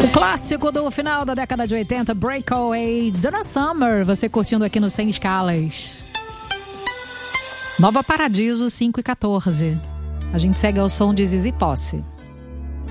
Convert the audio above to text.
O clássico do final da década de 80, Breakaway, Donna Summer, você curtindo aqui no Sem Escalas. Nova Paradiso, 5 e 14. A gente segue ao som de Zizi Posse.